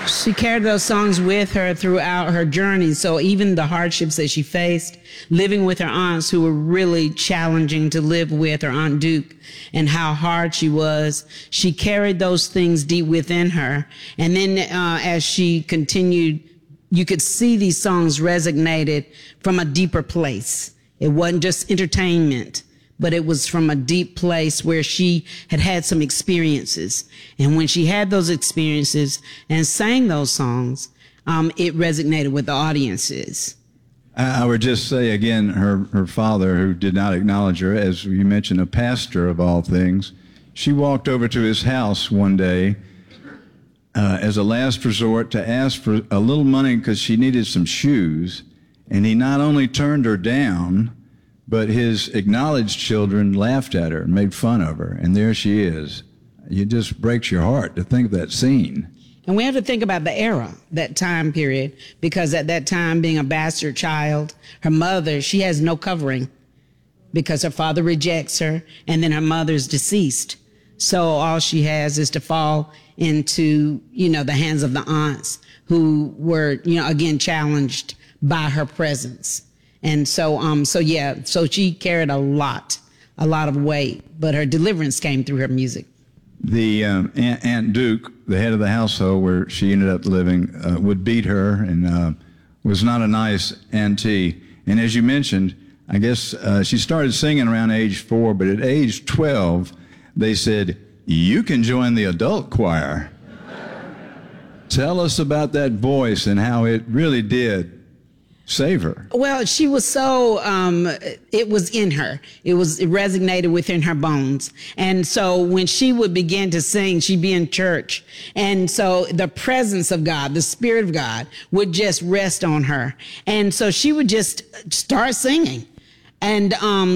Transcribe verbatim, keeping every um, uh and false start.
She carried those songs with her throughout her journey. So even the hardships that she faced, living with her aunts who were really challenging to live with, her Aunt Duke, and how hard she was, she carried those things deep within her. And then uh, as she continued, you could see these songs resonated from a deeper place. It wasn't just entertainment, but it was from a deep place where she had had some experiences. And when she had those experiences and sang those songs, um, it resonated with the audiences. I would just say again, her, her father, who did not acknowledge her, as you mentioned, a pastor of all things, she walked over to his house one day uh, as a last resort to ask for a little money because she needed some shoes. And he not only turned her down, but his acknowledged children laughed at her and made fun of her. And there she is. It just breaks your heart to think of that scene. And we have to think about the era, that time period, because at that time, being a bastard child, her mother, she has no covering because her father rejects her and then her mother's deceased. So all she has is to fall into, you know, the hands of the aunts who were, you know, again, challenged by her presence. And so, um, so yeah, so she carried a lot, a lot of weight, but her deliverance came through her music. The um, Aunt, Aunt Duke, the head of the household where she ended up living, uh, would beat her and uh, was not a nice auntie. And as you mentioned, I guess uh, she started singing around age four, but at age twelve, they said, "You can join the adult choir." Tell us about that voice and how it really did save her. Well, she was so, um, it was in her. It was, it resonated within her bones. And so when she would begin to sing, she'd be in church. And so the presence of God, the Spirit of God would just rest on her. And so she would just start singing. And um,